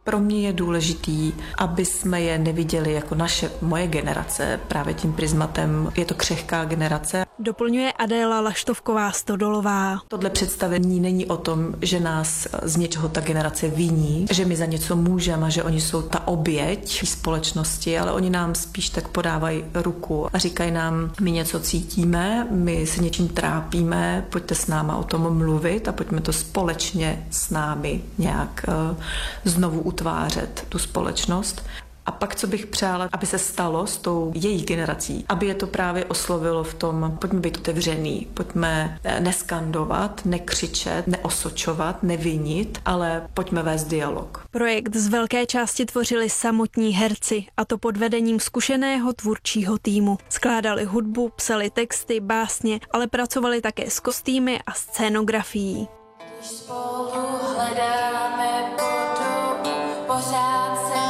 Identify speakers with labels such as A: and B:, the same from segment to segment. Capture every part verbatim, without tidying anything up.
A: Pro mě je důležitý, aby jsme je neviděli jako naše, moje generace, právě tím prismatem. Je to křehká generace.
B: Doplňuje Adéla Laštovková Stodolová.
A: Tohle představení není o tom, že nás z něčeho ta generace viní, že my za něco můžeme a že oni jsou ta oběť společnosti, ale oni nám spíš tak podávají ruku a říkají nám, my něco cítíme, my se něčím trápíme, pojďte s náma o tom mluvit a pojďme to společně s námi nějak uh, znovu utvářet, tu společnost. A pak, co bych přála, aby se stalo s tou její generací, aby je to právě oslovilo v tom, pojďme být otevřený, pojďme neskandovat, nekřičet, neosočovat, nevinit, ale pojďme vést dialog.
B: Projekt z velké části tvořili samotní herci, a to pod vedením zkušeného tvůrčího týmu. Skládali hudbu, psali texty, básně, ale pracovali také s kostýmy a scénografií.
C: Když spolu hledáme podobu, pořád se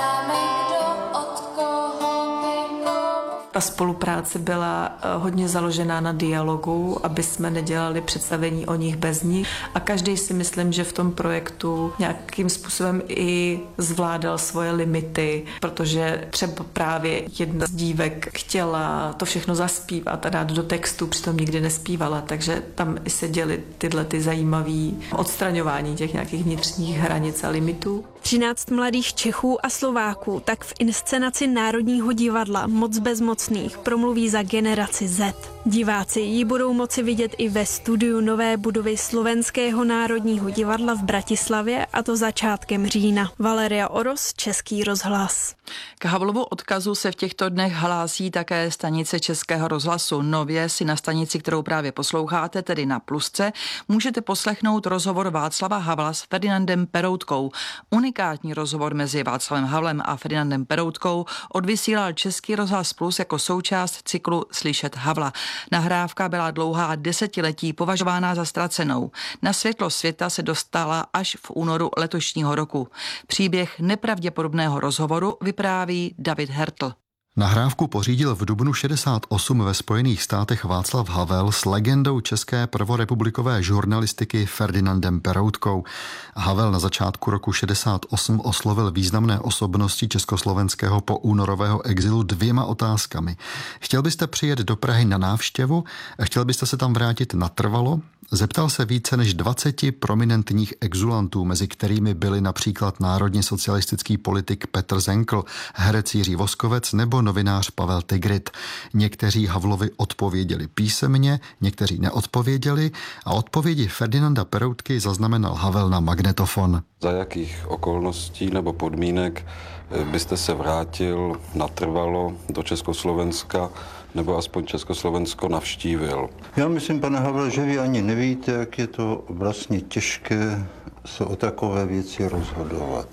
A: Ta spolupráce byla hodně založená na dialogu, aby jsme nedělali představení o nich bez nich. A každý si myslím, že v tom projektu nějakým způsobem i zvládal svoje limity, protože třeba právě jedna z dívek chtěla to všechno zaspívat a dát do textu, přitom nikdy nespívala, takže tam i se děly tyhle ty zajímavé odstraňování těch nějakých vnitřních hranic a limitů.
B: třináct mladých Čechů a Slováků tak v inscenaci Národního divadla Moc bezmocných promluví za generaci Z. Diváci ji budou moci vidět i ve studiu nové budovy Slovenského národního divadla v Bratislavě, a to začátkem října. Valeria Oros, Český rozhlas.
D: K Havlovu odkazu se v těchto dnech hlásí také stanice Českého rozhlasu. Nově si na stanici, kterou právě posloucháte, tedy na Plusce, můžete poslechnout rozhovor Václava Havla s Ferdinandem Peroutkou. Unikátní rozhovor mezi Václavem Havlem a Ferdinandem Peroutkou odvysílal Český rozhlas Plus jako součást cyklu Slyšet Havla. Nahrávka byla dlouhá desetiletí považována za ztracenou. Na světlo světa se dostala až v únoru letošního roku. Příběh nepravděpodobného rozhovoru vypráví David Hertl.
E: Nahrávku pořídil v dubnu šedesát osm ve Spojených státech Václav Havel s legendou české prvorepublikové žurnalistiky Ferdinandem Peroutkou. Havel na začátku roku šedesát osm oslovil významné osobnosti československého poúnorového exilu dvěma otázkami. Chtěl byste přijet do Prahy na návštěvu? Chtěl byste se tam vrátit natrvalo? Zeptal se více než dvaceti prominentních exulantů, mezi kterými byli například národně socialistický politik Petr Zenkl, herec Jiří Voskovec nebo novinář Pavel Tigrit. Někteří Havlovi odpověděli písemně, někteří neodpověděli a odpovědi Ferdinanda Peroutky zaznamenal Havel na magnetofon.
F: Za jakých okolností nebo podmínek byste se vrátil natrvalo do Československa nebo aspoň Československo navštívil?
G: Já myslím, pane Havle, že vy ani nevíte, jak je to vlastně těžké se o takové věci rozhodovat.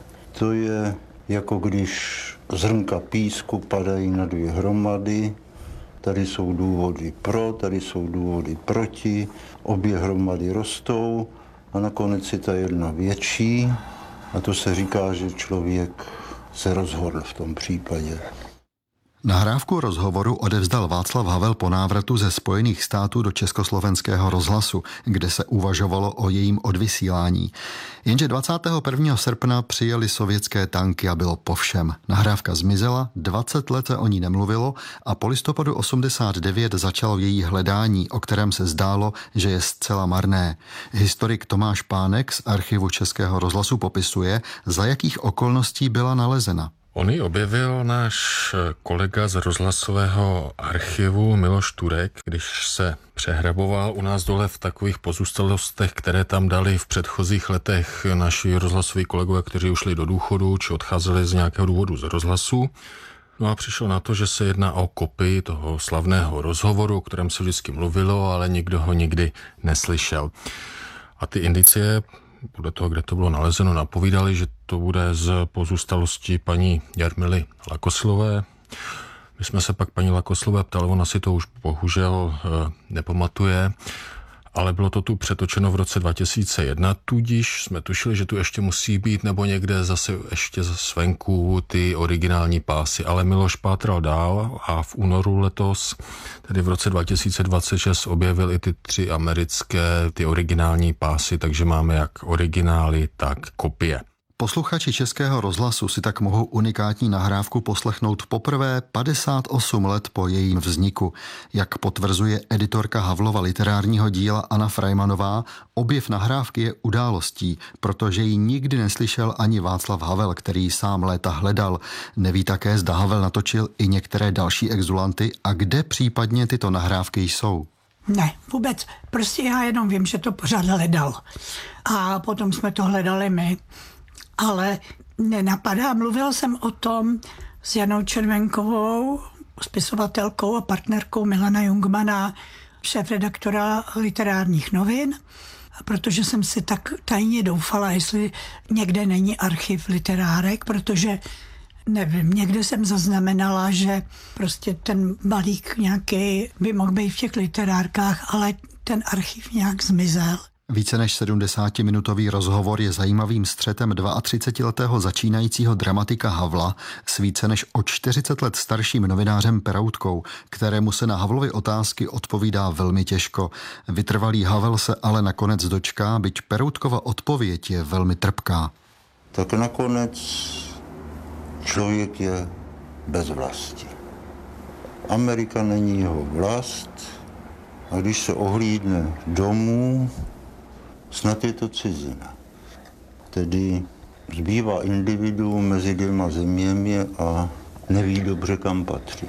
G: To je jako když zrnka písku padají na dvě hromady. Tady jsou důvody pro, tady jsou důvody proti. Obě hromady rostou a nakonec je ta jedna větší. A to se říká, že člověk se rozhodl v tom případě.
E: Nahrávku rozhovoru odevzdal Václav Havel po návratu ze Spojených států do Československého rozhlasu, kde se uvažovalo o jejím odvysílání. Jenže dvacátého prvního srpna přijeli sovětské tanky a bylo po všem. Nahrávka zmizela, dvacet let se o ní nemluvilo a po listopadu osmdesát devět začalo její hledání, o kterém se zdálo, že je zcela marné. Historik Tomáš Pánek z archivu Českého rozhlasu popisuje, za jakých okolností byla nalezena.
H: On ji objevil náš kolega z rozhlasového archivu Miloš Turek, když se přehraboval u nás dole v takových pozůstalostech, které tam dali v předchozích letech naši rozhlasoví kolegové, kteří ušli do důchodu či odcházeli z nějakého důvodu z rozhlasu. No a přišel na to, že se jedná o kopii toho slavného rozhovoru, o kterém se vždycky mluvilo, ale nikdo ho nikdy neslyšel. A ty indicie podle toho, kde to bylo nalezeno, napovídali, že to bude z pozůstalosti paní Jarmily Lakoslové. My jsme se pak paní Lakoslové ptali, ona si to už bohužel e, nepamatuje, ale bylo to tu přetočeno v roce dva tisíce jedna, tudíž jsme tušili, že tu ještě musí být nebo někde zase ještě zvenku ty originální pásy, ale Miloš pátral dál a v únoru letos, tedy v roce dva tisíce dvacet šest, objevil i ty tři americké, ty originální pásy, takže máme jak originály, tak kopie.
E: Posluchači Českého rozhlasu si tak mohou unikátní nahrávku poslechnout poprvé padesát osm let po jejím vzniku. Jak potvrzuje editorka Havlova literárního díla Anna Frajmanová, objev nahrávky je událostí, protože ji nikdy neslyšel ani Václav Havel, který sám léta hledal. Neví také, zda Havel natočil i některé další exulanty a kde případně tyto nahrávky jsou.
I: Ne, vůbec. Prostě já jenom vím, že to pořád hledal. A potom jsme to hledali my. Ale nenapadá. Mluvila jsem o tom s Janou Červenkovou, spisovatelkou a partnerkou Milana Jungmana, šéfredaktora literárních novin, protože jsem si tak tajně doufala, jestli někde není archiv literárek, protože nevím, někde jsem zaznamenala, že prostě ten balík nějaký by mohl být v těch literárkách, ale ten archiv nějak zmizel.
E: Více než sedmdesátiminutový rozhovor je zajímavým střetem třicetiletého začínajícího dramatika Havla s více než o čtyřicet let starším novinářem Peroutkou, kterému se na Havlovy otázky odpovídá velmi těžko. Vytrvalý Havel se ale nakonec dočká, byť Peroutkova odpověď je velmi trpká.
G: Tak nakonec člověk je bez vlasti. Amerika není jeho vlast a když se ohlídne domů, snad je to cizina. Tedy zbývá individuum mezi dvěma zeměmi a neví dobře, kam patří.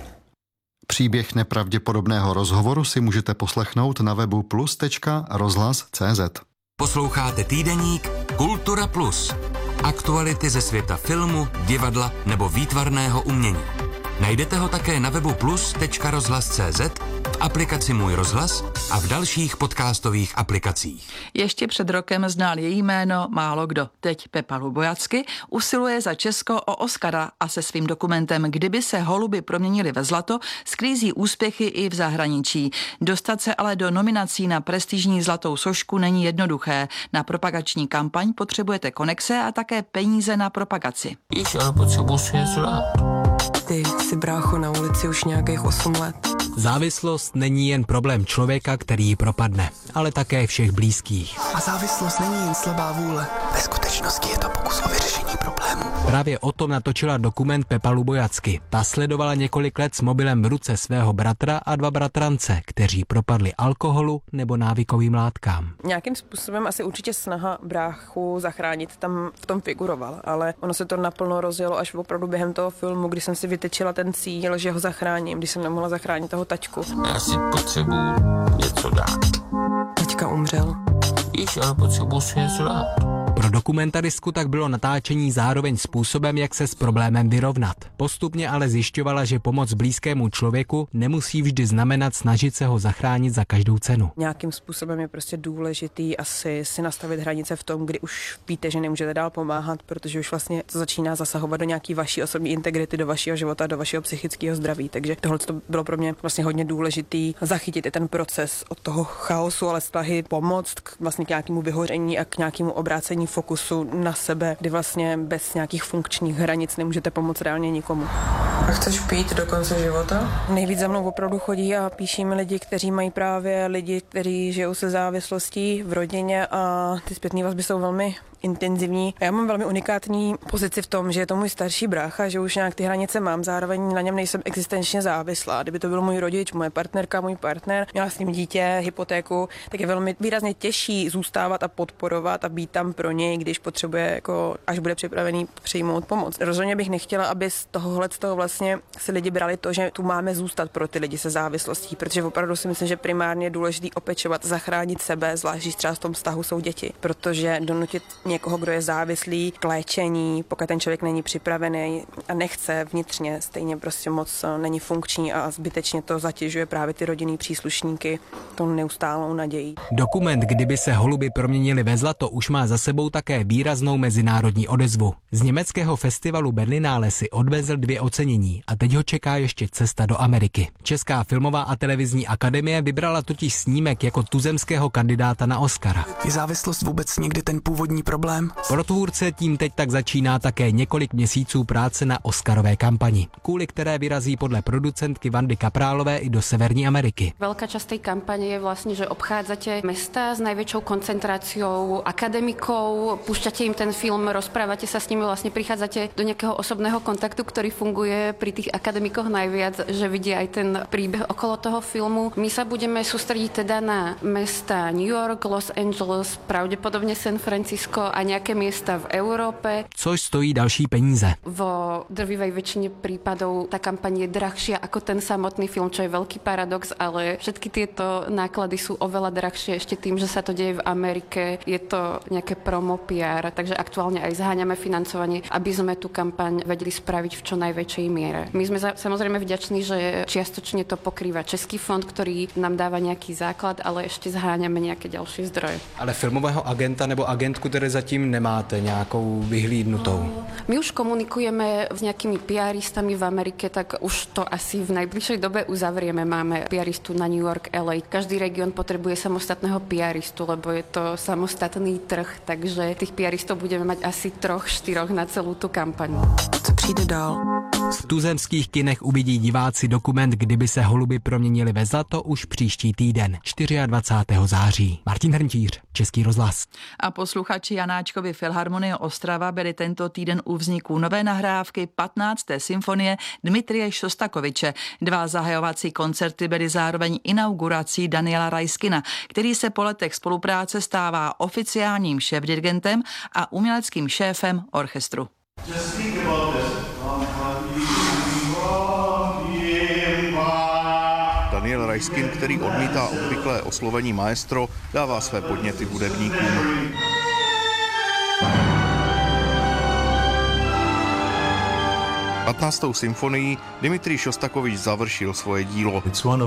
E: Příběh nepravděpodobného rozhovoru si můžete poslechnout na webu plus tečka rozhlas tečka cé zet.
J: Posloucháte týdeník Kultura Plus. Aktuality ze světa filmu, divadla nebo výtvarného umění. Najdete ho také na webu plus tečka rozhlas tečka cé zet, v aplikaci Můj rozhlas a v dalších podcastových aplikacích.
D: Ještě před rokem znal její jméno málo kdo. Teď Pepa Lubojacky usiluje za Česko o Oscara a se svým dokumentem Kdyby se holuby proměnily ve zlato sklízí úspěchy i v zahraničí. Dostat se ale do nominací na prestižní zlatou sošku není jednoduché. Na propagační kampaň potřebujete konexe a také peníze na propagaci.
K: Víš, ale potřebuji si něco dát. Ty jsi brácho na ulici už nějakých osm let.
L: Závislost není jen problém člověka, který ji propadne, ale také všech blízkých.
M: A závislost není jen slabá vůle. Ve skutečnosti je to pokus o vyřešení problému.
L: Právě o tom natočila dokument Pepa Lubojacky. Ta sledovala několik let s mobilem v ruce svého bratra a dva bratrance, kteří propadli alkoholu nebo návykovým látkám.
K: Nějakým způsobem asi určitě snaha bráchu zachránit tam v tom figurovala, ale ono se to naplno rozjelo až opravdu během toho filmu, kdy jsem si vytečila ten cíl, že ho zachráním, když jsem nemohla zachránit toho tačku.
M: Já si potřebuji něco dát.
K: Tačka umřel.
M: Víš, ale potřebuji si něco dát.
L: Pro dokumentaristku tak bylo natáčení zároveň způsobem, jak se s problémem vyrovnat. Postupně ale zjišťovala, že pomoc blízkému člověku nemusí vždy znamenat snažit se ho zachránit za každou cenu.
K: Nějakým způsobem je prostě důležitý asi si nastavit hranice v tom, kdy už víte, že nemůžete dál pomáhat, protože už vlastně to začíná zasahovat do nějaký vaší osobní integrity, do vašeho života, do vašeho psychického zdraví. Takže tohle to bylo pro mě vlastně hodně důležitý zachytit i ten proces od toho chaosu, ale snahy pomoct k vlastně k nějakému vyhoření a k nějakému obrácení fokusu na sebe, kdy vlastně bez nějakých funkčních hranic nemůžete pomoct reálně nikomu.
N: A chceš pít do konce života?
K: Nejvíc za mnou opravdu chodí a píší mi lidi, kteří mají právě lidi, kteří žijou se závislostí v rodině a ty zpětné vazby jsou velmi intenzivní. A já mám velmi unikátní pozici v tom, že je to můj starší brácha, že už nějak ty hranice mám, zároveň na něm nejsem existenčně závislá. Kdyby to byl můj rodič, moje partnerka, můj partner, měla s ním dítě, hypotéku, tak je velmi výrazně těžší zůstávat a podporovat a být tam pro něj, když potřebuje, jako, až bude připravený přijmout pomoc. Rozhodně bych nechtěla, aby z tohohle z toho vlastně si lidi brali to, že tu máme zůstat pro ty lidi se závislostí, protože opravdu si myslím, že primárně je důležitý opečovat, zachránit sebe, zvlášť když třeba v tom vztahu jsou děti, protože donutit někoho, kdo je závislý k léčení, pokud ten člověk není připravený a nechce vnitřně, stejně prostě moc není funkční a zbytečně to zatěžuje právě ty rodinný příslušníky tou neustálou nadějí.
L: Dokument Kdyby se holuby proměnily ve zlato už má za sebou také výraznou mezinárodní odezvu. Z německého festivalu Berlinale si odvezl dvě ocenění a teď ho čeká ještě cesta do Ameriky. Česká filmová a televizní akademie vybrala totiž snímek jako tuzemského kandidáta na Oscara.
M: Je závislost vůbec někdy ten původní problém?
L: Pro tvůrce tím teď tak začíná také několik měsíců práce na Oscarové kampani, kvůli které vyrazí podle producentky Vandy Kaprálové i do Severní Ameriky.
O: Veľká časť tej kampane je vlastne, že obchádzate mesta s najväčšou koncentráciou akademikov divákov, púšťate im ten film, rozprávate sa s nimi, vlastne prichádzate do nejakého osobného kontaktu, ktorý funguje pri tých akademikoch najviac, že vidia aj ten príbeh okolo toho filmu. My sa budeme sústrediť teda na mesta New York, Los Angeles, pravdepodobne San Francisco a nejaké miesta v Európe.
L: Což stojí další peníze.
O: Vo drvivej väčšine prípadov tá kampaň je drahšia ako ten samotný film, čo je veľký paradox, ale všetky tieto náklady sú oveľa drahšie ešte tým, že sa to deje v Amerike. Je to nejaké promo pé er, takže aktuálne aj zháňame financovanie, aby sme tú kampaň vedeli spraviť v čo najväčšej miere. My sme za, samozrejme vďační, že čiastočne to pokrýva Český fond, ktorý nám dáva nejaký základ, ale ešte zháňame nejaké ďalšie zdroje.
L: Ale filmového agenta nebo agentku, které zatím nemáte nějakou vyhlídnutou?
O: My už komunikujeme s nejakými PRistami v Amerike, tak už to asi v najbližšej dobe uzavrieme. Máme PRistu na New York, el ej. Každý región potrebuje samostatného PRistu, lebo je to samostatný trh, takže tých PRistov budeme mať asi troch, štyroch na celú tú kampaň.
M: Co přijde dál?
L: V tuzemských kinech uvidí diváci dokument Kdyby se holuby proměnili ve zlato už příští týden, dvacátého čtvrtého září. Martin Hrnčíř, Český rozhlas.
D: A posluchači Janáčkovy Filharmonie Ostrava byli tento týden u vzniku nové nahrávky patnácté symfonie Dmitrije Šostakoviče. Dva zahajovací koncerty byly zároveň inaugurací Daniela Rajskina, který se po letech spolupráce stává oficiálním šéfdirigentem a uměleckým šéfem orchestru.
P: Daniel Rajskin, který odmítá obvyklé oslovení maestro, dává své podněty hudebníkům. patnáctou symfonií Dmitrij Šostakovič završil svoje dílo.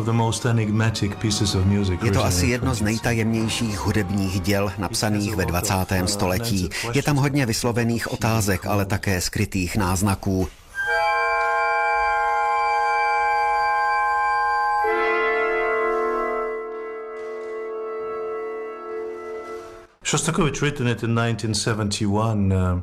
Q: Je to asi jedno z nejtajemnějších hudebních děl napsaných ve dvacátém století. Je tam hodně vyslovených otázek, ale také skrytých náznaků.
R: Shostakovich written it in nineteen seventy-one. Uh...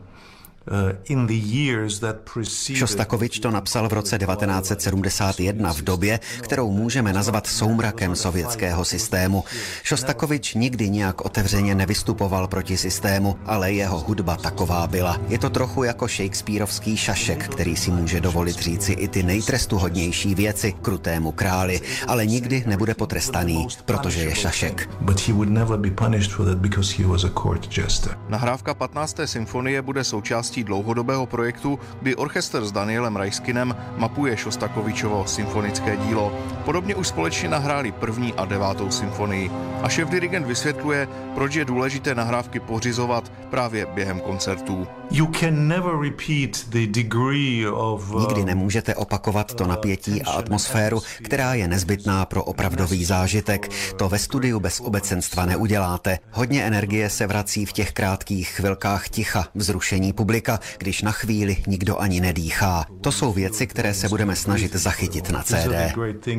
Q: Šostakovič to napsal v roce devatenáct set sedmdesát jedna v době, kterou můžeme nazvat soumrakem sovětského systému. Šostakovič nikdy nějak otevřeně nevystupoval proti systému, ale jeho hudba taková byla. Je to trochu jako shakespearovský šašek, který si může dovolit říci i ty nejtrestuhodnější věci krutému králi, ale nikdy nebude potrestaný, protože je šašek.
P: Nahrávka patnácté symfonie bude součástí dlouhodobého projektu, kdy orchestr s Danielem Rajskinem mapuje Šostakovičovo symfonické dílo. Podobně už společně nahráli první a devátou symfonii. A šéfdirigent vysvětluje, proč je důležité nahrávky pořizovat právě během koncertů.
Q: Nikdy nemůžete opakovat to napětí a atmosféru, která je nezbytná pro opravdový zážitek. To ve studiu bez obecenstva neuděláte. Hodně energie se vrací v těch krátkých chvilkách ticha, vzrušení publika, když na chvíli nikdo ani nedýchá. To jsou věci, které se budeme snažit zachytit na cé dé.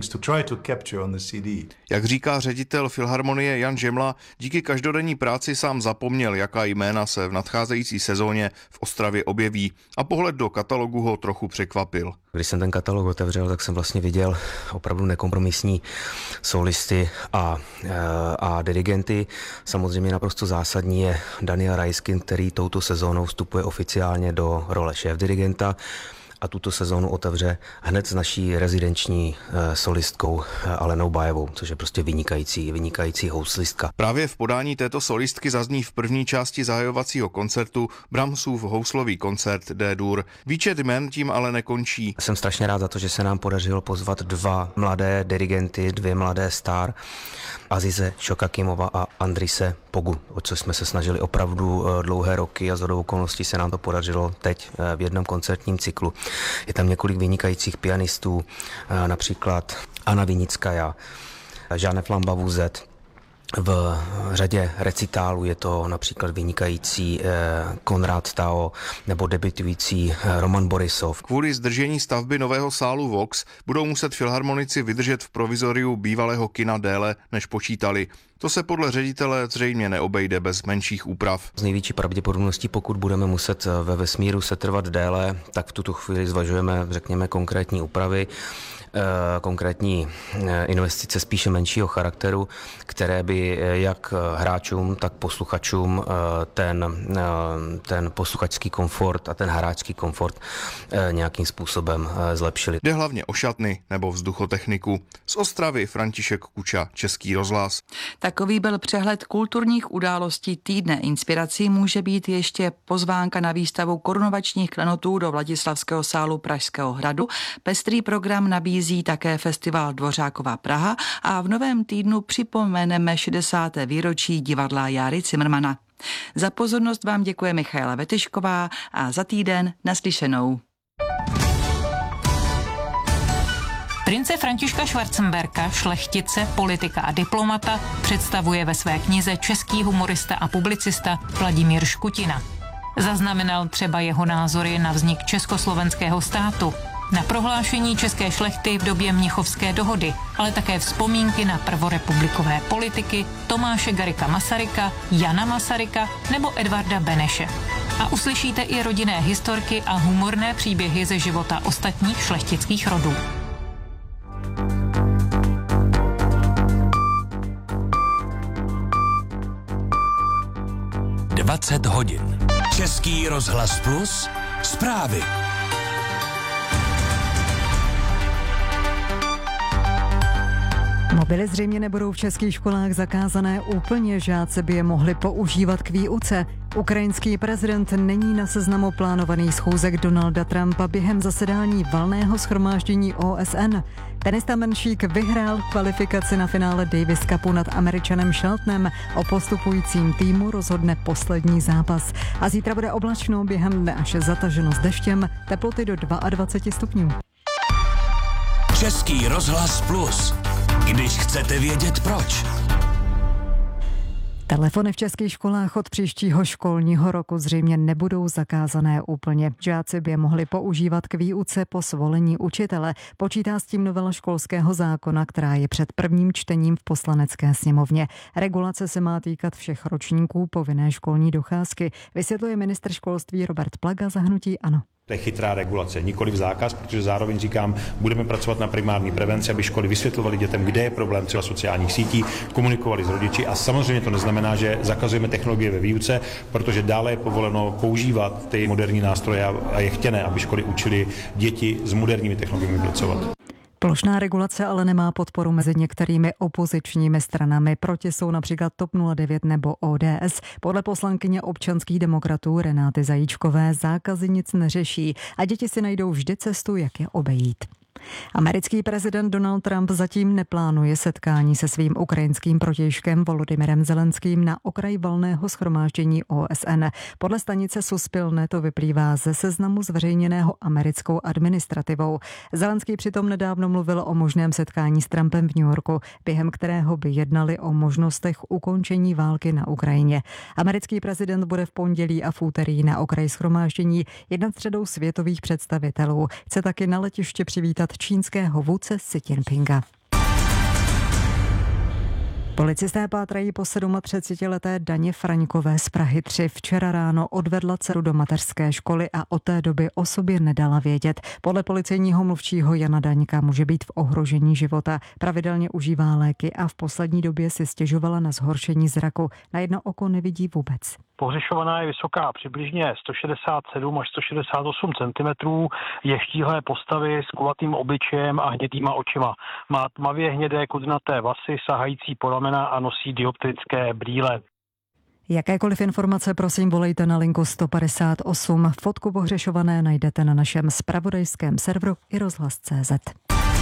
P: Jak říká ředitel Filharmonie Jan Žemla, díky každodenní práci sám zapomněl, jaká jména se v nadcházející sezóně v Ostravě objeví, a pohled do katalogu ho trochu překvapil.
S: Když jsem ten katalog otevřel, tak jsem vlastně viděl opravdu nekompromisní solisty a, a dirigenty. Samozřejmě naprosto zásadní je Daniel Rajskin, který touto sezónou vstupuje oficiálně do role šéfdirigenta a tuto sezónu otevře hned s naší rezidenční e, solistkou e, Alenou Bajevou, což je prostě vynikající, vynikající houslistka.
P: Právě v podání této solistky zazní v první části zahajovacího koncertu Brahmsův houslový koncert D-dur. Výčet jmen tím ale nekončí.
S: Jsem strašně rád za to, že se nám podařilo pozvat dva mladé dirigenty, dvě mladé star, Azize Šokakimova a Andrise Pogu, o co jsme se snažili opravdu dlouhé roky a shodou okolností se nám to podařilo teď v jednom koncertním cyklu. Je tam několik vynikajících pianistů, například Anna Vinickaja, Jeanne Flambavuzet. V řadě recitálů je to například vynikající Konrad Tao nebo debutující Roman Borisov.
P: Kvůli zdržení stavby nového sálu Vox budou muset filharmonici vydržet v provizoriu bývalého kina déle, než počítali. To se podle ředitele zřejmě neobejde bez menších úprav.
S: Z největší pravděpodobností, pokud budeme muset ve vesmíru setrvat déle, tak v tuto chvíli zvažujeme, řekněme, konkrétní úpravy, konkrétní investice spíše menšího charakteru, které by jak hráčům, tak posluchačům ten, ten posluchačský komfort a ten hráčský komfort nějakým způsobem zlepšili.
P: Jde hlavně o šatny nebo vzduchotechniku. Z Ostravy František Kuča, Český rozhlas.
D: Takový byl přehled kulturních událostí týdne. Inspirací může být ještě pozvánka na výstavu korunovačních klenotů do Vladislavského sálu Pražského hradu. Pestrý program nabízí také festival Dvořákova Praha a v novém týdnu připomeneme šedesáté výročí divadla Járy Cimrmana. Za pozornost vám děkuje Michaela Vetešková a za týden naslyšenou.
T: Prince Františka Schwarzenberga, šlechtice, politika a diplomata, představuje ve své knize český humorista a publicista Vladimír Škutina. Zaznamenal třeba jeho názory na vznik československého státu, na prohlášení české šlechty v době Mnichovské dohody, ale také vzpomínky na prvorepublikové politiky Tomáše Garrigua Masaryka, Jana Masaryka nebo Edvarda Beneše. A uslyšíte i rodinné historky a humorné příběhy ze života ostatních šlechtických rodů.
J: dvacet hodin. Český rozhlas Plus. Zprávy.
U: Mobily zřejmě nebudou v českých školách zakázané úplně, žáci by je mohli používat k výuce. Ukrajinský prezident není na seznamu plánovaných schůzek Donalda Trumpa během zasedání valného shromáždění O S N. Tenista Menšík vyhrál kvalifikaci na finále Davis Cupu nad Američanem Sheltonem. O postupujícím týmu rozhodne poslední zápas. A zítra bude oblačno, během dne až zataženo s deštěm, teploty do dvacet dva stupňů.
J: Český rozhlas Plus. Když chcete vědět proč.
U: Telefony v českých školách od příštího školního roku zřejmě nebudou zakázané úplně. Žáci by je mohli používat k výuce po svolení učitele. Počítá s tím novela školského zákona, která je před prvním čtením v Poslanecké sněmovně. Regulace se má týkat všech ročníků povinné školní docházky, vysvětluje ministr školství Robert Plaga za hnutí ANO.
V: To je chytrá regulace, nikoliv zákaz, protože zároveň říkám, budeme pracovat na primární prevenci, aby školy vysvětlovaly dětem, kde je problém třeba sociálních sítí, komunikovali s rodiči a samozřejmě to neznamená, že zakazujeme technologie ve výuce, protože dále je povoleno používat ty moderní nástroje a je chtěné, aby školy učily děti s moderními technologiemi pracovat.
U: Plošná regulace ale nemá podporu mezi některými opozičními stranami. Proti jsou například TOP nula devět nebo O D S. Podle poslankyně občanských demokratů Renáty Zajíčkové zákazy nic neřeší a děti si najdou vždy cestu, jak je obejít. Americký prezident Donald Trump zatím neplánuje setkání se svým ukrajinským protějškem Volodymyrem Zelenským na okraji valného shromáždění O S N. Podle stanice Suspilne to vyplývá ze seznamu zveřejněného americkou administrativou. Zelenský přitom nedávno mluvil o možném setkání s Trumpem v New Yorku, během kterého by jednali o možnostech ukončení války na Ukrajině. Americký prezident bude v pondělí a v úterý na okraji shromáždění jednat s řadou světových představitelů. Chce taky na letiště přivítat čínského vůdce Xi Jinpinga. Policisté pátrají po třicetisedmileté Daně Fraňkové z Prahy tři. Včera ráno odvedla dceru do mateřské školy a od té doby o sobě nedala vědět. Podle policejního mluvčího Jana Daňka může být v ohrožení života. Pravidelně užívá léky a v poslední době si stěžovala na zhoršení zraku. Na jedno oko nevidí vůbec.
W: Pohřešovaná je vysoká přibližně sto šedesát sedm až sto šedesát osm centimetrů, je štíhlé postavy s kulatým obličejem a hnědýma očima. Má tmavě hnědé kudrnaté vlasy sahající po ramena a nosí dioptrické brýle.
U: Jakékoliv informace prosím volejte na linku sto padesát osm. Fotku pohřešované najdete na našem zpravodajském serveru i rozhlas tečka cé zet.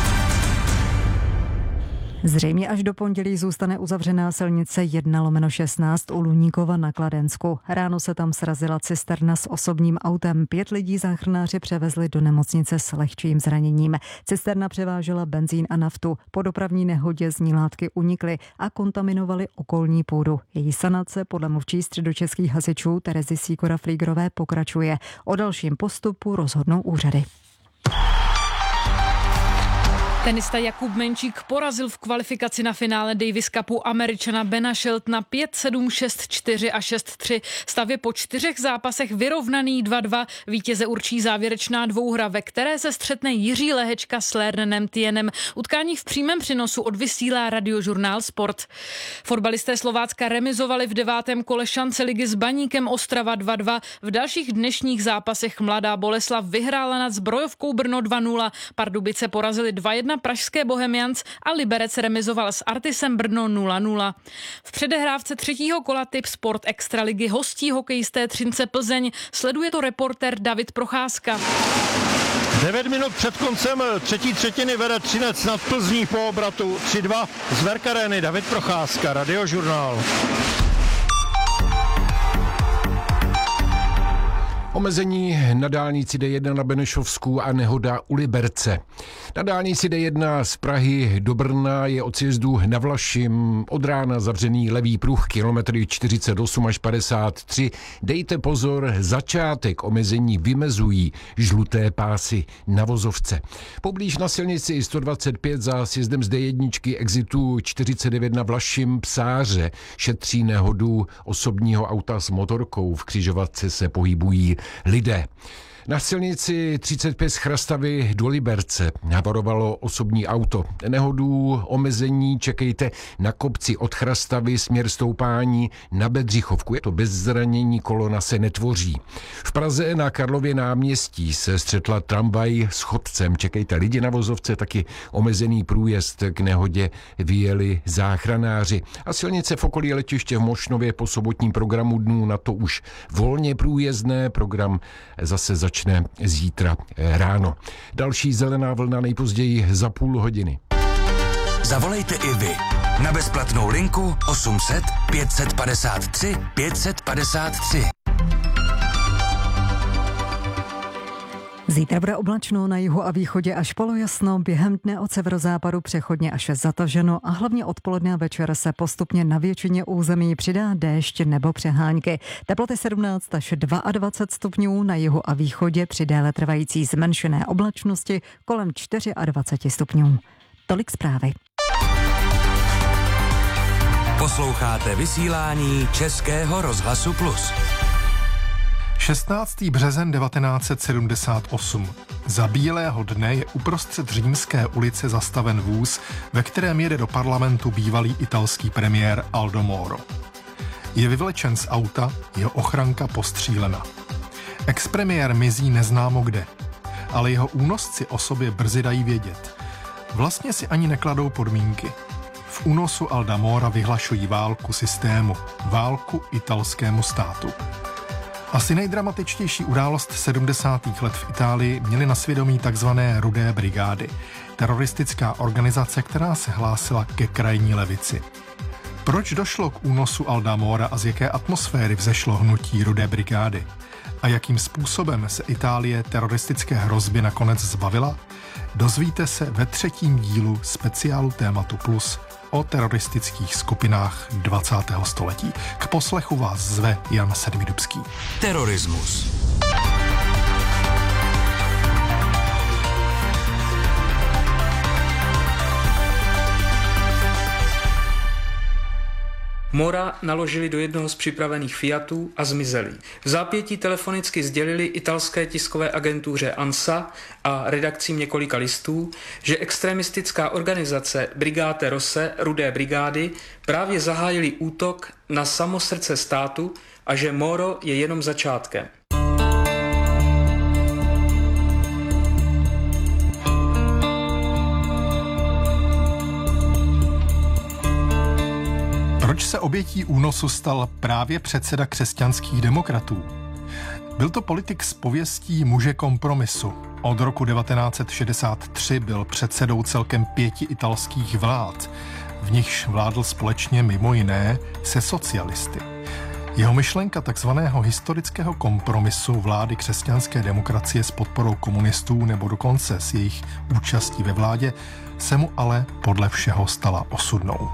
U: Zřejmě až do pondělí zůstane uzavřená silnice jedna lomeno šestnáct u Luníkova na Kladensku. Ráno se tam srazila cisterna s osobním autem. Pět lidí záchranáři převezli do nemocnice s lehčím zraněním. Cisterna převážela benzín a naftu. Po dopravní nehodě z ní látky unikly a kontaminovaly okolní půdu. Její sanace podle mluvčí středočeských hasičů Terezy Sýkora-Flígrové pokračuje. O dalším postupu rozhodnou úřady.
A: Tenista Jakub Menčík porazil v kvalifikaci na finále Davis Cupu Američana Bena Sheltona pět sedm, šest čtyři a šest tři. Stav je po čtyřech zápasech vyrovnaný dva dva. Vítěze určí závěrečná dvouhra, ve které se střetne Jiří Lehečka s Lernenem Tienem. Utkání v přímém přenosu odvysílá Radiožurnál Sport. Fotbalisté Slovácka remizovali v devátém kole šance ligy s Baníkem Ostrava dva dva. V dalších dnešních zápasech Mladá Boleslav vyhrála nad Zbrojovkou Brno dva nula. Pardubice porazili dva jedna pražské Bohemians a Liberec remizoval s Artisem Brno nula nula. V předehrávce třetího kola Tip Sport Extraligy hostí hokejisté Třince Plzeň. Sleduje to reportér David Procházka.
B: Devět minut před koncem třetí třetiny vede Třinec nad Plzní po obratu tři dva z Verkarény. David Procházka, Radiožurnál.
C: Omezení na dálnici D jedna na Benešovsku a nehoda u Liberce. Na dálnici D jedna z Prahy do Brna je od sjezdu na Vlašim od rána zavřený levý pruh, kilometry čtyřicet osm až padesát tři. Dejte pozor, začátek omezení vymezují žluté pásy na vozovce. Poblíž na silnici sto dvacet pět za sjezdem z D jedna exitu čtyřicet devět na Vlašim Psáře šetří nehodu osobního auta s motorkou. V křižovatce se pohybují lidé. Na silnici třicet pět z Chrastavy do Liberce havarovalo osobní auto. Nehodu omezení čekejte na kopci od Chrastavy směr stoupání na Bedřichovku. Je to bez zranění, kolona se netvoří. V Praze na Karlově náměstí se střetla tramvaj s chodcem. Čekejte lidi na vozovce, taky omezený průjezd k nehodě vyjeli záchranáři. A silnice v okolí letiště v Mošnově po sobotním programu dnů na to už volně průjezdné. Program zase začne zítra ráno. Další zelená vlna nejpozději za půl hodiny.
J: Zavolejte i vy na bezplatnou linku osm set pět set padesát tři pět set padesát tři.
U: Zítra bude oblačno, na jihu a východě až polojasno, během dne od severozápadu přechodně až zataženo a hlavně odpoledne a večer se postupně na většině území přidá déšť nebo přehánky. Teploty sedmnáct až dvacet dva stupňů, na jihu a východě při déle trvající zmenšené oblačnosti kolem dvacet čtyři stupňů. Tolik zprávy.
J: Posloucháte vysílání Českého rozhlasu Plus.
X: šestnáctého březen devatenáct set sedmdesát osm. Za bílého dne je uprostřed Římské ulice zastaven vůz, ve kterém jede do parlamentu bývalý italský premiér Aldo Moro. Je vyvlečen z auta, jeho ochranka postřílena. Expremiér mizí neznámo kde, ale jeho únosci o sobě brzy dají vědět. Vlastně si ani nekladou podmínky. V únosu Alda Mora vyhlašují válku systému, válku italskému státu. Asi nejdramatičtější událost sedmdesátých let v Itálii měly na svědomí takzvané Rudé brigády, teroristická organizace, která se hlásila ke krajní levici. Proč došlo k únosu Alda Mora a z jaké atmosféry vzešlo hnutí Rudé brigády? A jakým způsobem se Itálie teroristické hrozby nakonec zbavila? Dozvíte se ve třetím dílu speciálu Tématu Plus o teroristických skupinách dvacátého století. K poslechu vás zve Jan Sedmidubský.
J: Terorismus.
Y: Mora naložili do jednoho z připravených Fiatů a zmizeli. V zápětí telefonicky sdělili italské tiskové agentuře ANSA a redakcím několika listů, že extremistická organizace Brigate Rosse, Rudé brigády, právě zahájili útok na samo srdce státu a že Moro je jenom začátkem.
X: Proč se obětí únosu stal právě předseda křesťanských demokratů? Byl to politik s pověstí muže kompromisu. Od roku devatenáct set šedesát tři byl předsedou celkem pěti italských vlád, v nichž vládl společně mimo jiné se socialisty. Jeho myšlenka takzvaného historického kompromisu vlády křesťanské demokracie s podporou komunistů nebo dokonce s jejich účastí ve vládě se mu ale podle všeho stala osudnou.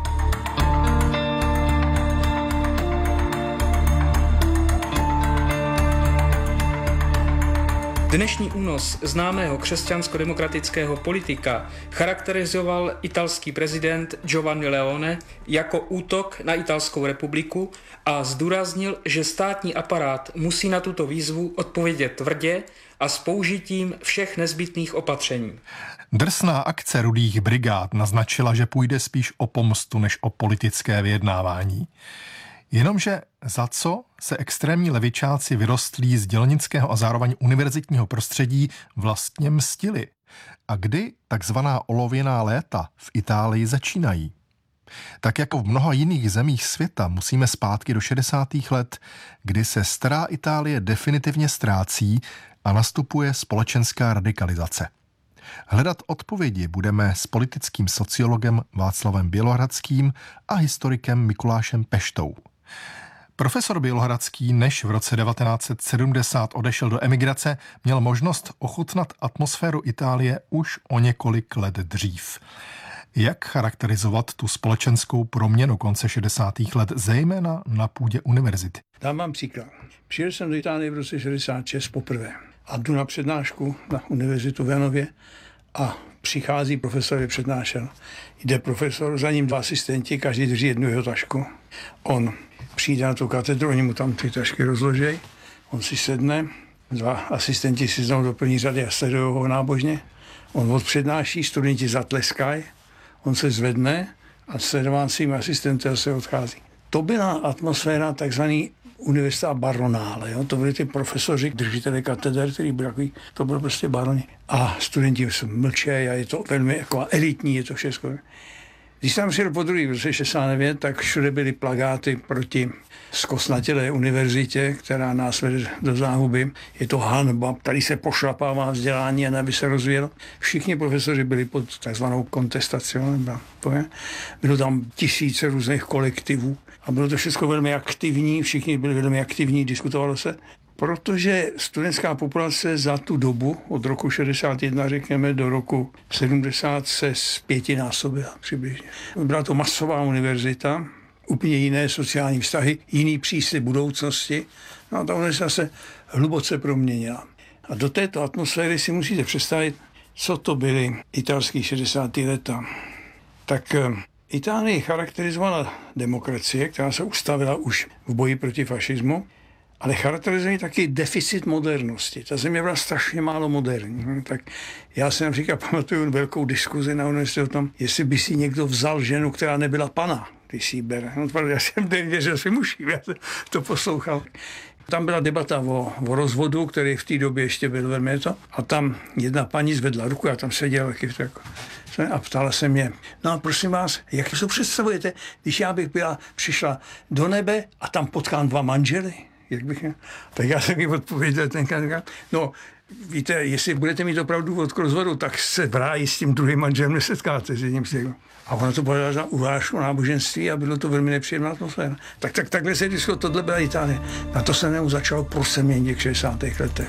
Y: Dnešní únos známého křesťansko-demokratického politika charakterizoval italský prezident Giovanni Leone jako útok na Italskou republiku a zdůraznil, že státní aparát musí na tuto výzvu odpovědět tvrdě a s použitím všech nezbytných opatření.
X: Drsná akce Rudých brigád naznačila, že půjde spíš o pomstu než o politické vyjednávání. Jenomže za co se extrémní levičáci vyrostlí z dělnického a zároveň univerzitního prostředí vlastně mstili? A kdy takzvaná olověná léta v Itálii začínají? Tak jako v mnoha jiných zemích světa musíme zpátky do šedesátých let, kdy se stará Itálie definitivně ztrácí a nastupuje společenská radikalizace. Hledat odpovědi budeme s politickým sociologem Václavem Bělohradským a historikem Mikulášem Peštou. Profesor Bělohradský, než v roce devatenáct set sedmdesát odešel do emigrace, měl možnost ochutnat atmosféru Itálie už o několik let dřív. Jak charakterizovat tu společenskou proměnu konce šedesátých let, zejména na půdě univerzity?
E: Dám vám příklad. Přijel jsem do Itálie v roce šedesát šest poprvé a jdu na přednášku na univerzitu v Janově a přichází profesor, je přednášel. Jde profesor, za ním dva asistenti, každý drží jednu jeho tašku. On přijde na tu katedru, oni mu tam ty tašky rozložej, on si sedne, dva asistenti si znovu doplní řady a sledují ho nábožně. On odpřednáší, studenti zatleskají, on se zvedne a sledován svým asistentem se odchází. To byla atmosféra takzvaný univerzita baronále, jo? To byli ty profesoři, držitele kateder, který byli takový, to bylo prostě baroni. A studenti se mlčejí a je to velmi jako elitní, je to všechno. Když jsem přijel po druhý v roce šedesát devět, tak všude byly plakáty proti zkostnatělé univerzitě, která nás vede do záhuby. Je to hanba, tady se pošlapává vzdělání a aby se rozvíjelo. Všichni profesoři byli pod takzvanou kontestací. Bylo tam tisíce různých kolektivů a bylo to všechno velmi aktivní, všichni byli velmi aktivní, diskutovalo se. Protože studentská populace za tu dobu, od roku šedesát jedna, řekněme, do roku sedmdesát se zpětinásobila přibližně. Byla to masová univerzita, úplně jiné sociální vztahy, jiný příslib budoucnosti. No a ta univerzita se hluboce proměnila. A do této atmosféry si musíte představit, co to byly italské šedesátá léta. Tak Itálii charakterizovala demokracie, která se ustavila už v boji proti fašismu, ale charakterizuje taky deficit modernosti. Ta země byla strašně málo moderní. Tak já si například pamatuju velkou diskuzi na univerzitě o tom, jestli by si někdo vzal ženu, která nebyla pana, když si ji bere. No, já jsem nevěřil svým uším, já jsem to poslouchal. Tam byla debata o, o rozvodu, který v té době ještě byl velmi to. A tam jedna paní zvedla ruku, já tam seděl a ptala se mě, no a prosím vás, jak si to představujete, když já bych byla, přišla do nebe a tam potkám dva manžely? Jak bych, tak já jsem jí odpověděl tenkrát, no víte, jestli budete mít opravdu důvod k rozvodu, tak se v ráji s tím druhým manželem nesetkáte s jedním z těch. A ono to bylo za urážku náboženství a bylo to velmi nepříjemná atmosféra. Tak, tak takhle se diskutovalo, tohle byla Itálie. Na to se mnou začalo prosemění v šedesátých letech.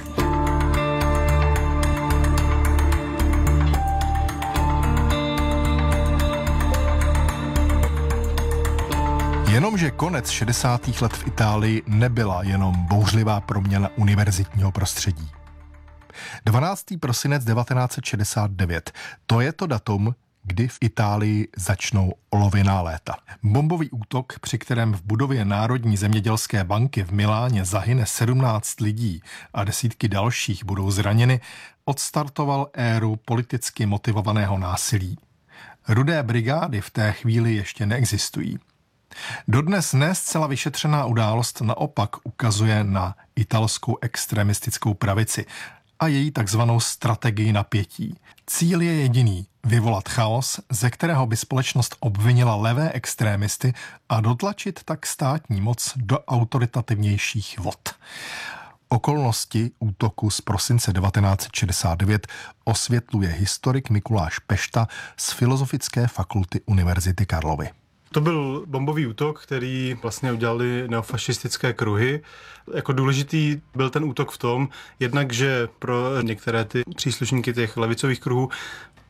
X: Jenomže konec šedesátých let v Itálii nebyla jenom bouřlivá proměna univerzitního prostředí. dvanáctého prosince devatenáct set šedesát devět, to je to datum, kdy v Itálii začnou olověná léta. Bombový útok, při kterém v budově Národní zemědělské banky v Miláně zahyne sedmnáct lidí a desítky dalších budou zraněny, odstartoval éru politicky motivovaného násilí. Rudé brigády v té chvíli ještě neexistují. Dodnes ne zcela vyšetřená událost naopak ukazuje na italskou extremistickou pravici a její takzvanou strategii napětí. Cíl je jediný – vyvolat chaos, ze kterého by společnost obvinila levé extrémisty a dotlačit tak státní moc do autoritativnějších vod. Okolnosti útoku z prosince devatenáct set šedesát devět osvětluje historik Mikuláš Pešta z Filozofické fakulty Univerzity Karlovy.
F: To byl bombový útok, který vlastně udělali neofašistické kruhy. Jako důležitý byl ten útok v tom, jednak, že pro některé ty příslušníky těch levicových kruhů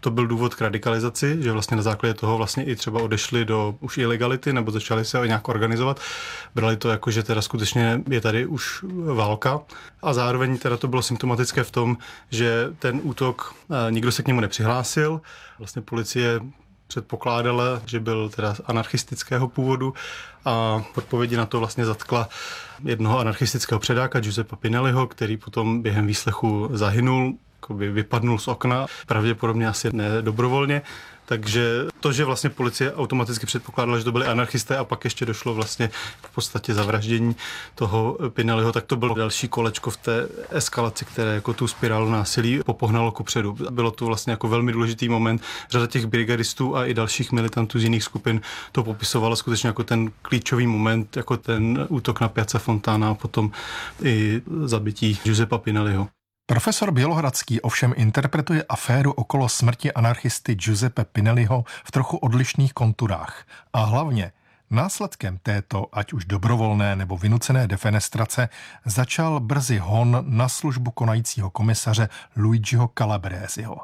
F: to byl důvod k radikalizaci, že vlastně na základě toho vlastně i třeba odešli do už ilegality nebo začali se nějak organizovat. Brali to jako, že teda skutečně je tady už válka a zároveň teda to bylo symptomatické v tom, že ten útok, nikdo se k němu nepřihlásil. Vlastně policie předpokládala, že byl teda anarchistického původu a v odpovědi na to vlastně zatkla jednoho anarchistického předáka, Giuseppa Pinelliho, který potom během výslechu zahynul, jakoby vypadnul z okna, pravděpodobně asi ne dobrovolně. Takže to, že vlastně policie automaticky předpokládala, že to byli anarchisté a pak ještě došlo vlastně v podstatě zavraždění toho Pinelliho, tak to bylo další kolečko v té eskalaci, které jako tu spirálu násilí popohnalo kupředu. Bylo to vlastně jako velmi důležitý moment. Řada těch brigadistů a i dalších militantů z jiných skupin to popisovalo skutečně jako ten klíčový moment, jako ten útok na Piazza Fontana a potom i zabití Giuseppa Pinelliho.
X: Profesor Bělohradský ovšem interpretuje aféru okolo smrti anarchisty Giuseppe Pinelliho v trochu odlišných konturách. A hlavně následkem této, ať už dobrovolné nebo vynucené defenestrace, začal brzy hon na službu konajícího komisaře Luigiho Calabreseho.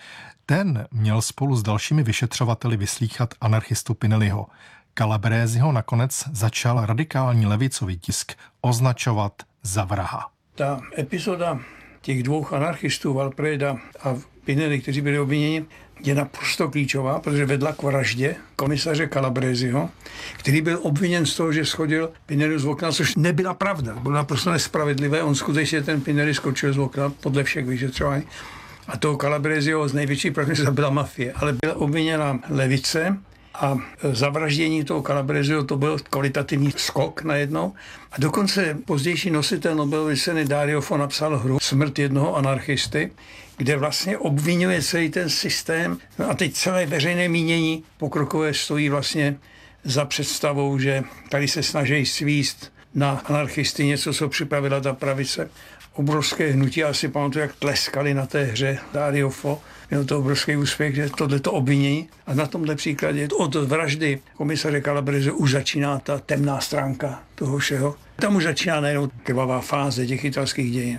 X: Ten měl spolu s dalšími vyšetřovateli vyslýchat anarchistu Pinelliho. Calabreseho nakonec začal radikální levicový tisk označovat za vraha.
E: Ta epizoda těch dvou anarchistů, Valpreda a Pinelli, kteří byli obviněni, je naprosto klíčová, protože vedla k vraždě komisaře Calabreseho, který byl obviněn z toho, že schodil Pinelli z okna, což nebyla pravda. Bylo naprosto nespravedlivé. On skutečně ten Pinelli skočil z okna podle všech vyšetřování. A toho Calabreseho z největší pravděpodobností byla mafie. Ale byla obviněna levice a zavraždění toho Calabreseho to byl kvalitativní skok najednou. A dokonce pozdější nositel Nobelovy ceny Dario Fo napsal hru Smrt jednoho anarchisty, kde vlastně obvinuje celý ten systém. No a teď celé veřejné mínění pokrokové stojí vlastně za představou, že tady se snaží svíst na anarchisty něco, co připravila ta pravice. Obrovské hnutí, já si pamatuju, jak tleskali na té hře Dario Fo. Měl to obrovský úspěch, že tohleto obvinění. A na tomhle příkladě od vraždy komisaře Calabrese už začíná ta temná stránka toho všeho. Tam už začíná najednou krvavá fáze těch italských dějin.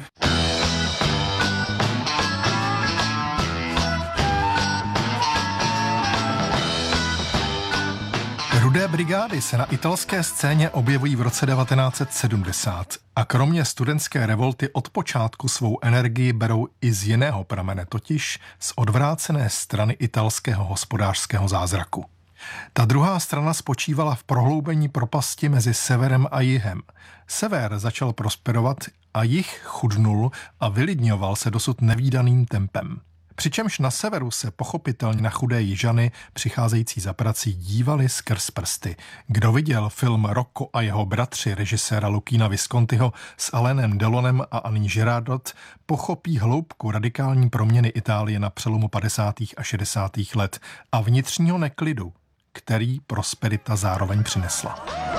X: Rudé brigády se na italské scéně objevují v roce devatenáct set sedmdesát a kromě studentské revolty od počátku svou energii berou i z jiného pramene, totiž z odvrácené strany italského hospodářského zázraku. Ta druhá strana spočívala v prohloubení propasti mezi severem a jihem. Sever začal prosperovat a jih chudnul a vylidňoval se dosud nevídaným tempem. Přičemž na severu se pochopitelně na chudé jižany přicházející za prací dívali skrz prsty. Kdo viděl film Rocco a jeho bratři režiséra Luchina Viscontiho s Alainem Delonem a Anní Girardot, pochopí hloubku radikální proměny Itálie na přelomu padesátých a šedesátých let a vnitřního neklidu, který prosperita zároveň přinesla.